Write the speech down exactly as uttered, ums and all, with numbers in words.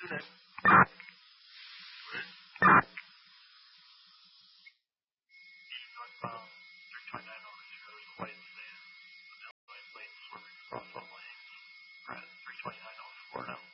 today. Um, three twenty-nine on the Steelers played today. The Illinois played swimming across all lanes. We're at three twenty-nine on four now.